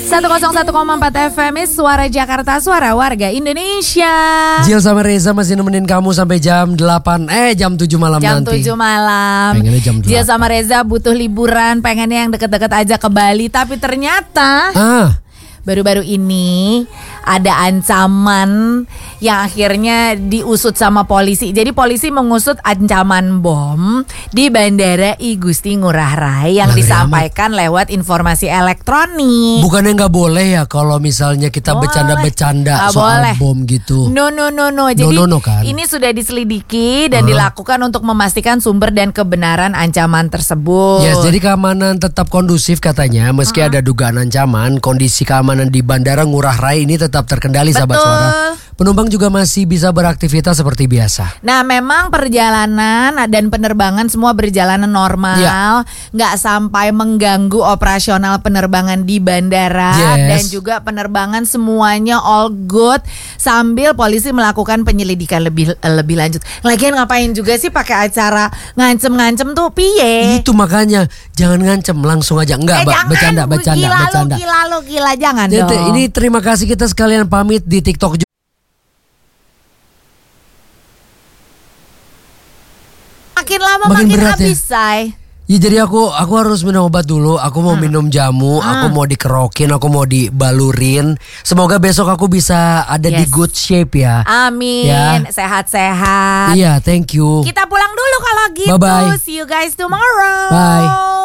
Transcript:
101,4 FM Suara Jakarta, suara warga Indonesia. Jill sama Reza masih nemenin kamu sampai jam 7 malam nanti. Jam 7 malam. Pengennya jam 8. Jill sama Reza butuh liburan, pengennya yang deket-deket aja ke Bali. Tapi ternyata baru-baru ini ada ancaman yang akhirnya diusut sama polisi. Jadi polisi mengusut ancaman bom di Bandara I Gusti Ngurah Rai yang disampaikan lewat informasi elektronik. Bukannya nggak boleh ya kalau misalnya kita bercanda-bercanda soal bom gitu? No. Jadi kan? Ini sudah diselidiki dan dilakukan untuk memastikan sumber dan kebenaran ancaman tersebut. Yes, jadi keamanan tetap kondusif katanya. Meski ada dugaan ancaman, kondisi keamanan di Bandara Ngurah Rai ini tetap terkendali, sahabat suara. Penumpang juga masih bisa beraktivitas seperti biasa. Nah, memang perjalanan dan penerbangan semua berjalan normal, nggak sampai mengganggu operasional penerbangan di bandara, dan juga penerbangan semuanya all good. Sambil polisi melakukan penyelidikan lebih lanjut. Lagian ngapain juga sih pakai acara ngancem-ngancem tuh piye? Itu makanya jangan ngancem, langsung aja. Enggak, bercanda. Gila, jangan dong. Ini terima kasih, kita sekalian pamit di TikTok juga. Makin lama makin habis, say. Ya jadi aku harus minum obat dulu. Aku mau minum jamu, aku mau dikerokin, aku mau dibalurin. Semoga besok aku bisa ada di good shape ya. Amin, sehat-sehat. Iya, thank you. Kita pulang dulu kalau gitu. Bye-bye. See you guys tomorrow. Bye.